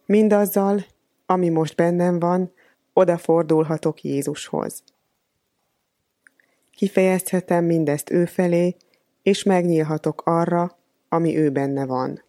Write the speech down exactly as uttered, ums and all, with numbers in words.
Mindazzal, ami most bennem van, odafordulhatok Jézushoz. Kifejezhetem mindezt ő felé, és megnyílhatok arra, ami ő benne van.